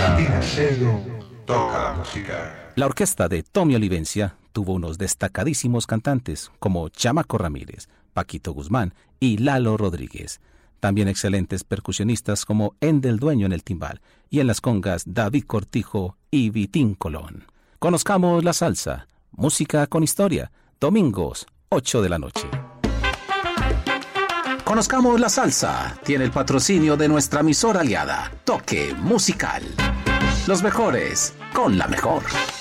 Latina Stereo toca la música. La orquesta de Tommy Olivencia tuvo unos destacadísimos cantantes como Chamaco Ramírez, Paquito Guzmán y Lalo Rodríguez. También excelentes percusionistas como Endel Dueño en el timbal y en las congas David Cortijo y Vitín Colón. Conozcamos la salsa, música con historia, domingos, 8 de la noche. Conozcamos la salsa. Tiene el patrocinio de nuestra emisora aliada, Toque Musical. Los mejores con la mejor.